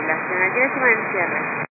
circulación. ¿A qué hora se va en cierre?